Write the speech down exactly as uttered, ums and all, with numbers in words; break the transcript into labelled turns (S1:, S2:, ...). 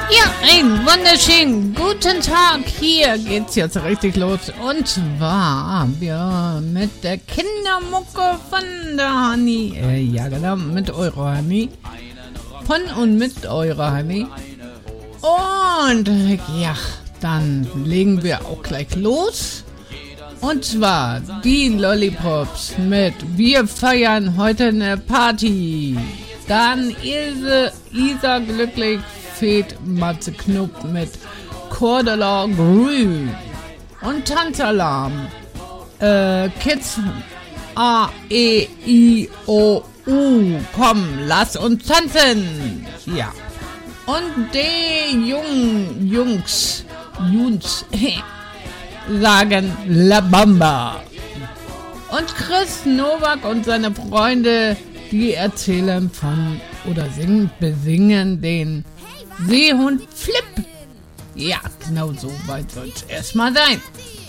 S1: Ja, einen wunderschönen guten Tag. Hier geht's jetzt richtig los. Und zwar wir mit der Kindermucke von der Hani. Äh, ja genau, mit eurer Hani. Von und mit eurer Hani. Und ja, dann legen wir auch gleich los. Und zwar die Lollipops mit Wir feiern heute eine Party. Dann Ilse, Isa glücklich, Fed Matze Knupp mit Cordula Grün. Und Tanzalarm. Äh, Kids A, E, I, O, U. Komm, lass uns tanzen. Ja. Und die Jungen, Jungs, Jungs, sagen La Bamba. Und Chris Nowak und seine Freunde, die erzählen von oder singen, besingen den Seehund Flip. Ja, genau so weit soll es erstmal sein.